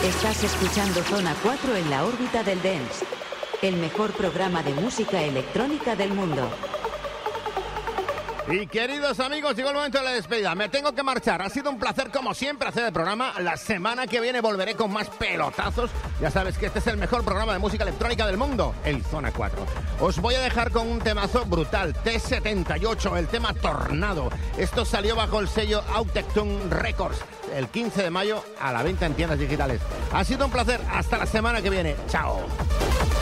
Estás escuchando Zona 4 en la órbita del dance. El mejor programa de música electrónica del mundo. Y queridos amigos, llegó el momento de la despedida. Me tengo que marchar. Ha sido un placer, como siempre, hacer el programa. La semana que viene volveré con más pelotazos. Ya sabes que este es el mejor programa de música electrónica del mundo, el Zona 4. Os voy a dejar con un temazo brutal, T78, el tema Tornado. Esto salió bajo el sello Autechton Records el 15 de mayo a la venta en tiendas digitales. Ha sido un placer. Hasta la semana que viene. Chao.